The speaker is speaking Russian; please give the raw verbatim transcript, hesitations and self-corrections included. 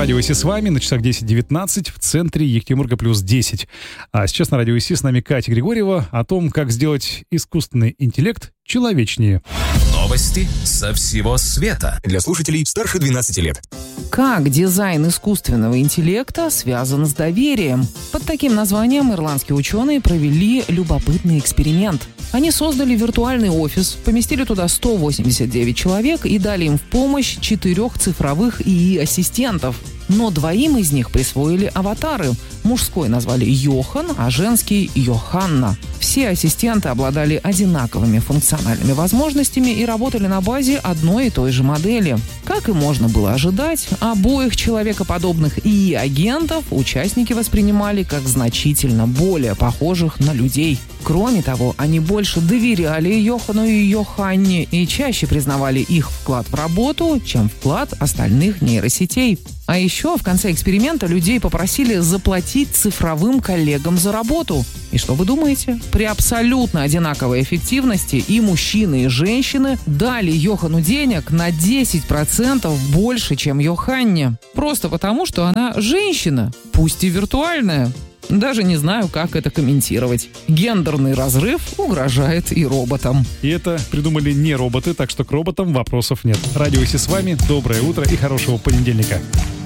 Радио ИСИ с вами, на часах десять девятнадцать, в центре Екатеринбурга плюс десять. А сейчас на Радио ИСИ с нами Катя Григорьева о том, как сделать искусственный интеллект человечнее. Новости со всего света. Для слушателей старше двенадцати лет. Как дизайн искусственного интеллекта связан с доверием? Под таким названием ирландские ученые провели любопытный эксперимент. Они создали виртуальный офис, поместили туда сто восемьдесят девять человек и дали им в помощь четырех цифровых ИИ-ассистентов. Но двоим из них присвоили аватары. Мужской назвали Йохан, а женский – Йоханна. Все ассистенты обладали одинаковыми функциональными возможностями и работали на базе одной и той же модели. Как и можно было ожидать, обоих человекоподобных ИИ-агентов участники воспринимали как значительно более похожих на людей. Кроме того, они больше доверяли Йохану и Йоханне и чаще признавали их вклад в работу, чем вклад остальных нейросетей. А еще в конце эксперимента людей попросили заплатить цифровым коллегам за работу. И что вы думаете? При абсолютно одинаковой эффективности и мужчины, и женщины дали Йохану денег на десять процентов больше, чем Йоханне. Просто потому, что она женщина, пусть и виртуальная. Даже не знаю, как это комментировать. Гендерный разрыв угрожает и роботам. И это придумали не роботы, так что к роботам вопросов нет. Радио ИСИ с вами, доброе утро и хорошего понедельника.